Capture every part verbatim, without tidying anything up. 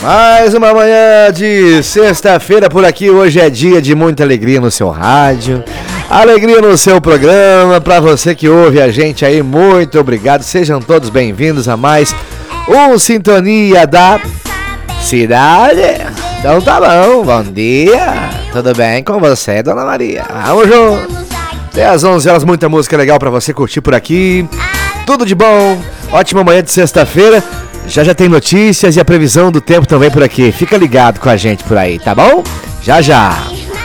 Mais uma manhã de sexta-feira por aqui. Hoje é dia de muita alegria no seu rádio, alegria no seu programa. Para você que ouve a gente aí, muito obrigado. Sejam todos bem-vindos a mais um Sintonia da Cidade. Então tá bom, bom dia. Tudo bem com você, Dona Maria? Vamos junto. Até às onze horas, muita música legal para você curtir por aqui. Tudo de bom. Ótima manhã de sexta-feira. Já já tem notícias e a previsão do tempo também por aqui. Fica ligado com a gente por aí, tá bom? Já já.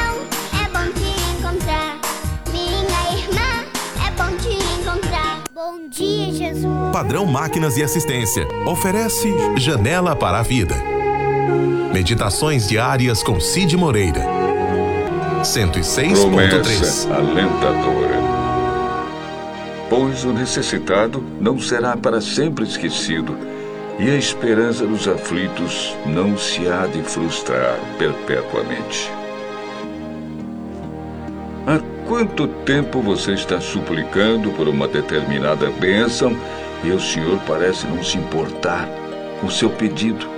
Bom dia, Jesus. Padrão Máquinas e Assistência oferece Janela para a Vida. Meditações diárias com Cid Moreira. cento e seis ponto três. Promessa alentadora. Pois o necessitado não será para sempre esquecido, e a esperança dos aflitos não se há de frustrar perpetuamente. Há quanto tempo você está suplicando por uma determinada bênção e o Senhor parece não se importar com o seu pedido?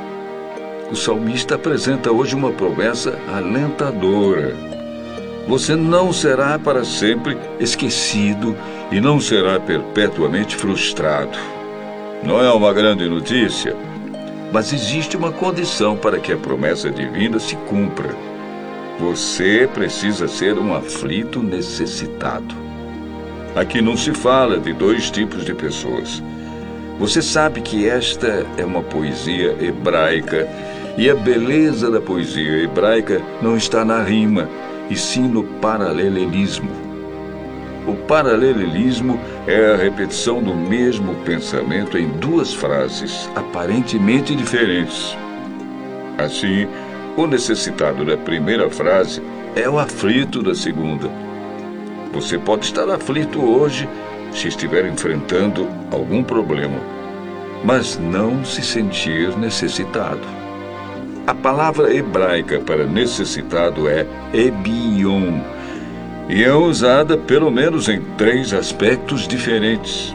O salmista apresenta hoje uma promessa alentadora. Você não será para sempre esquecido e não será perpetuamente frustrado. Não é uma grande notícia, mas existe uma condição para que a promessa divina se cumpra. Você precisa ser um aflito necessitado. Aqui não se fala de dois tipos de pessoas. Você sabe que esta é uma poesia hebraica e a beleza da poesia hebraica não está na rima, e sim no paralelismo. O paralelismo é a repetição do mesmo pensamento em duas frases aparentemente diferentes. Assim, o necessitado da primeira frase é o aflito da segunda. Você pode estar aflito hoje se estiver enfrentando algum problema, mas não se sentir necessitado. A palavra hebraica para necessitado é ebion, e é usada pelo menos em três aspectos diferentes.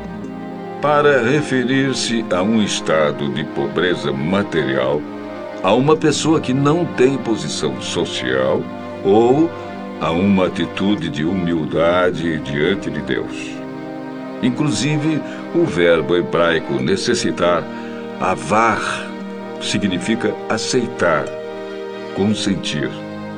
Para referir-se a um estado de pobreza material, a uma pessoa que não tem posição social ou a uma atitude de humildade diante de Deus. Inclusive, o verbo hebraico necessitar, avar, significa aceitar, consentir.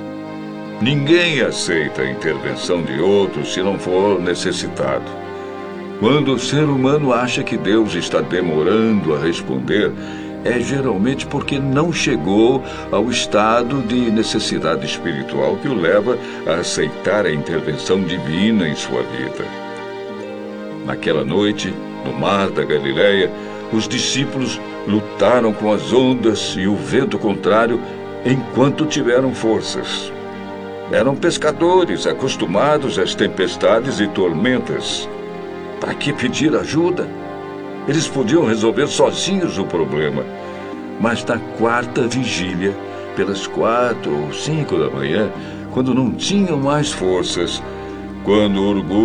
Ninguém aceita a intervenção de outros se não for necessitado. Quando o ser humano acha que Deus está demorando a responder, é geralmente porque não chegou ao estado de necessidade espiritual que o leva a aceitar a intervenção divina em sua vida. Naquela noite, no mar da Galileia, os discípulos lutaram com as ondas e o vento contrário enquanto tiveram forças. Eram pescadores acostumados às tempestades e tormentas. Para que pedir ajuda? Eles podiam resolver sozinhos o problema. Mas na quarta vigília, pelas quatro ou cinco da manhã, quando não tinham mais forças, quando o orgulho